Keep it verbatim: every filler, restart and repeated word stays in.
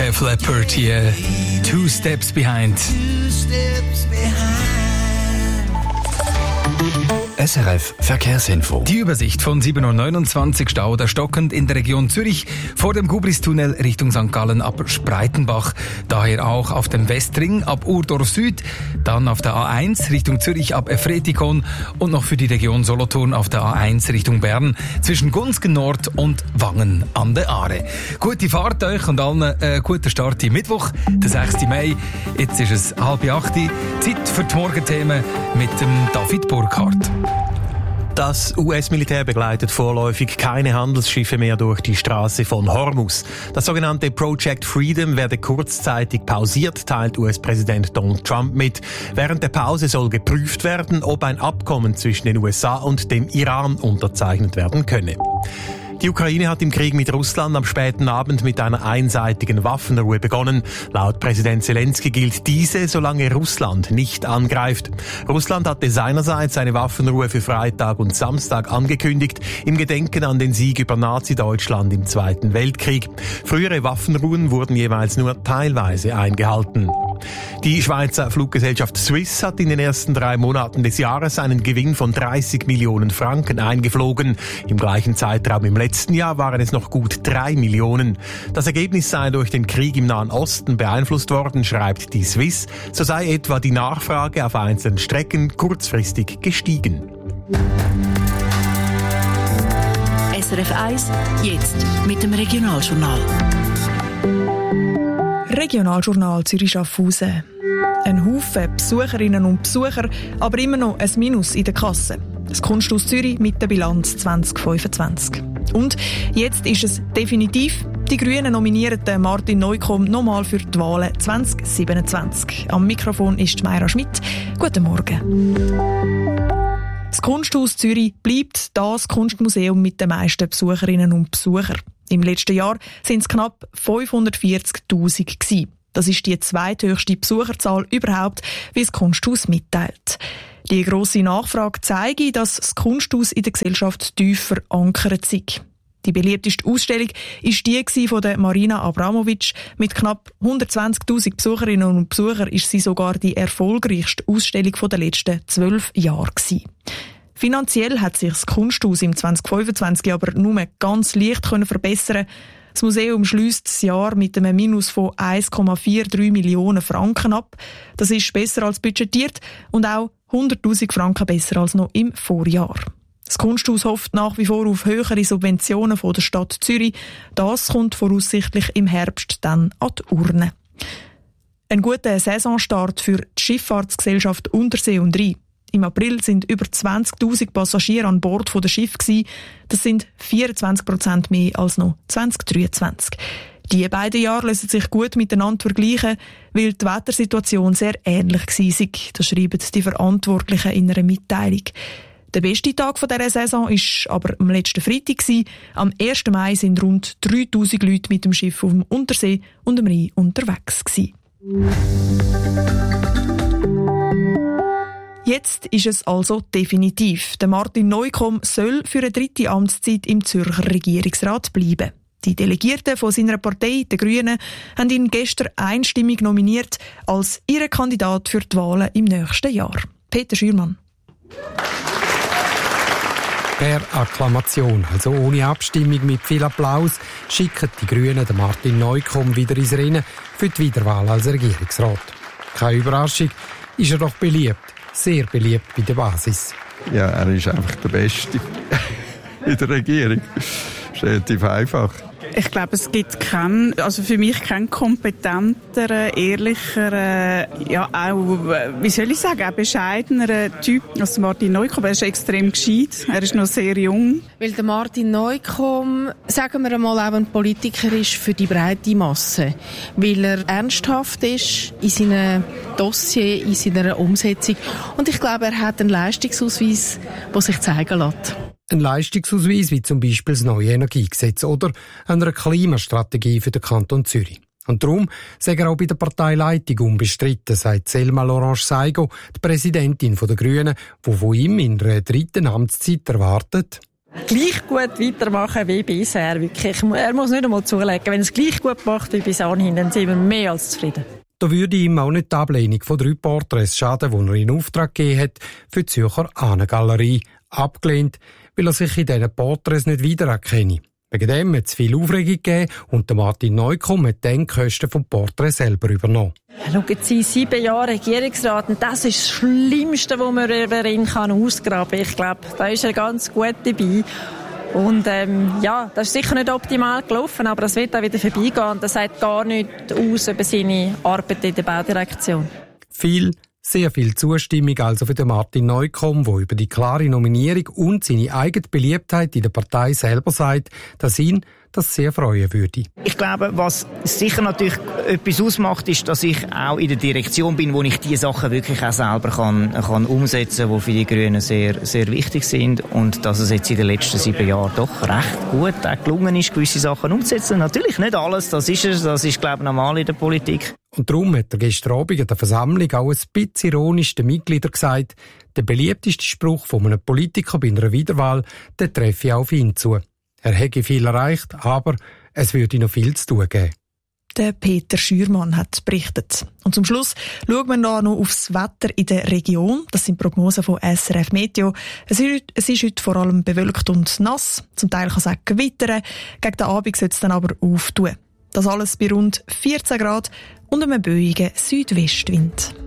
Def Leppard hier. Two Steps Behind. Two steps behind. S R F Verkehrsinfo. Die Übersicht von sieben Uhr neunundzwanzig, Stau oder stockend in der Region Zürich vor dem Gubristunnel Richtung Sankt Gallen ab Spreitenbach. Daher auch auf dem Westring ab Urdorf Süd, dann auf der A eins Richtung Zürich ab Efretikon und noch für die Region Solothurn auf der A eins Richtung Bern zwischen Gunzgen Nord und Wangen an der Aare. Gute Fahrt euch und allen äh, guten Start im Mittwoch, den sechsten Mai. Jetzt ist es halb acht. Zeit für die Morgenthemen mit dem David Burkhardt. Das U S-Militär begleitet vorläufig keine Handelsschiffe mehr durch die Straße von Hormuz. Das sogenannte Project Freedom werde kurzzeitig pausiert, teilt U S-Präsident Donald Trump mit. Während der Pause soll geprüft werden, ob ein Abkommen zwischen den U S A und dem Iran unterzeichnet werden könne. Die Ukraine hat im Krieg mit Russland am späten Abend mit einer einseitigen Waffenruhe begonnen. Laut Präsident Zelensky gilt diese, solange Russland nicht angreift. Russland hatte seinerseits eine Waffenruhe für Freitag und Samstag angekündigt, im Gedenken an den Sieg über Nazi-Deutschland im Zweiten Weltkrieg. Frühere Waffenruhen wurden jeweils nur teilweise eingehalten. Die Schweizer Fluggesellschaft Swiss hat in den ersten drei Monaten des Jahres einen Gewinn von dreißig Millionen Franken eingeflogen. Im gleichen Zeitraum im letzten Jahr waren es noch gut drei Millionen. Das Ergebnis sei durch den Krieg im Nahen Osten beeinflusst worden, schreibt die Swiss. So sei etwa die Nachfrage auf einzelnen Strecken kurzfristig gestiegen. S R F eins, jetzt mit dem Regionaljournal. Regionaljournal Zürich-Schaffhausen. Ein Haufen Besucherinnen und Besucher, aber immer noch ein Minus in der Kasse. Das Kunsthaus Zürich mit der Bilanz zwanzig fünfundzwanzig. Und jetzt ist es definitiv. Die Grünen nominieren Martin Neukomm nochmal für die Wahlen zwanzig siebenundzwanzig. Am Mikrofon ist Mayra Schmidt. Guten Morgen. Das Kunsthaus Zürich bleibt das Kunstmuseum mit den meisten Besucherinnen und Besuchern. Im letzten Jahr sind es knapp fünfhundertvierzigtausend gewesen. Das ist die zweithöchste Besucherzahl überhaupt, wie das Kunsthaus mitteilt. Die grosse Nachfrage zeige, dass das Kunsthaus in der Gesellschaft tief verankert sei. Die beliebteste Ausstellung war die von der Marina Abramovic. Mit knapp hundertzwanzigtausend Besucherinnen und Besuchern ist sie sogar die erfolgreichste Ausstellung der letzten zwölf Jahre gewesen. Finanziell hat sich das Kunsthaus im zwanzig fünfundzwanzig aber nur ganz leicht verbessern. Das Museum schliesst das Jahr mit einem Minus von eins Komma dreiundvierzig Millionen Franken ab. Das ist besser als budgetiert und auch hunderttausend Franken besser als noch im Vorjahr. Das Kunsthaus hofft nach wie vor auf höhere Subventionen von der Stadt Zürich. Das kommt voraussichtlich im Herbst dann an die Urne. Ein guter Saisonstart für die Schifffahrtsgesellschaft Untersee und Rhein. Im April sind über zwanzigtausend Passagiere an Bord der Schiff gsi. Das sind vierundzwanzig Prozent mehr als noch zwanzig dreiundzwanzig. Die beiden Jahre lassen sich gut miteinander vergleichen, weil die Wettersituation sehr ähnlich war. Das schreiben die Verantwortlichen in einer Mitteilung. Der beste Tag dieser Saison war aber am letzten Freitag. Am ersten Mai sind rund dreitausend Leute mit dem Schiff auf dem Untersee und dem Rhein unterwegs gewesen. Jetzt ist es also definitiv. Der Martin Neukomm soll für eine dritte Amtszeit im Zürcher Regierungsrat bleiben. Die Delegierten von seiner Partei, den Grünen, haben ihn gestern einstimmig nominiert als ihren Kandidat für die Wahlen im nächsten Jahr. Peter Schürmann. Per Akklamation, also ohne Abstimmung mit viel Applaus, schicken die Grünen den Martin Neukomm wieder ins Rennen für die Wiederwahl als Regierungsrat. Keine Überraschung, ist er doch beliebt. Sehr beliebt bei der Basis. Ja, er ist einfach der Beste in der Regierung. Das ist relativ einfach. Ich glaube, es gibt keinen, also für mich keinen kompetenteren, ehrlicheren, ja auch, wie soll ich sagen, auch bescheideneren Typ als Martin Neukomm. Er ist extrem gescheit, er ist noch sehr jung. Weil der Martin Neukomm, sagen wir einmal, auch ein Politiker ist für die breite Masse. Weil er ernsthaft ist in seinem Dossier, in seiner Umsetzung. Und ich glaube, er hat einen Leistungsausweis, der sich zeigen lässt. Ein Leistungsausweis wie zum Beispiel das neue Energiegesetz oder eine Klimastrategie für den Kanton Zürich. Und darum sei er auch bei der Parteileitung unbestritten, sagt Selma Lorange-Saigo, die Präsidentin der Grünen, die von ihm in einer dritten Amtszeit erwartet. gleich gut weitermachen wie bisher. Wirklich. Er muss nicht einmal zulegen. Wenn er es gleich gut macht wie bis anhin, dann sind wir mehr als zufrieden. Da würde ihm auch nicht die Ablehnung von drei Porträts schaden, die er in Auftrag gegeben hat für die Zürcher Ahnengalerie. Abgelehnt, weil er sich in diesen Porträts nicht wiedererkenne. Wegen dem hat es viel Aufregung gegeben und der Martin Neukomm hat dann die Kosten vom Porträt selber übernommen. Schauen Sie, sieben Jahre Regierungsrat, und das ist das Schlimmste, was man über ihn ausgraben kann. Ich glaube, da ist er ganz gut dabei. Und ähm, ja, das ist sicher nicht optimal gelaufen, aber das wird auch wieder vorbeigehen. Und das sagt gar nichts aus über seine Arbeit in der Baudirektion. Viel, sehr viel Zustimmung also für den Martin Neukomm, der über die klare Nominierung und seine eigene Beliebtheit in der Partei selber sagt, dass ihn das sehr freuen würde. Ich glaube, was sicher natürlich etwas ausmacht, ist, dass ich auch in der Direktion bin, wo ich diese Sachen wirklich auch selber kann, kann umsetzen kann, die für die Grünen sehr, sehr wichtig sind. Und dass es jetzt in den letzten sieben Jahren doch recht gut auch gelungen ist, gewisse Sachen umzusetzen. Natürlich nicht alles, das ist es, das ist, glaube ich, normal in der Politik. Und darum hat er gestern Abend in der Versammlung auch ein bisschen ironisch den Mitgliedern gesagt, der beliebteste Spruch von einem Politiker bei einer Wiederwahl, der treffe auf ihn zu. Er hätte viel erreicht, aber es würde noch viel zu tun geben. Der Peter Schürmann hat berichtet. Und zum Schluss schauen wir noch aufs Wetter in der Region. Das sind Prognosen von S R F Meteo. Es ist, es ist heute vor allem bewölkt und nass. Zum Teil kann es auch gewittern. Gegen den Abend soll es dann aber auftun. Das alles bei rund vierzehn Grad und einem böigen Südwestwind.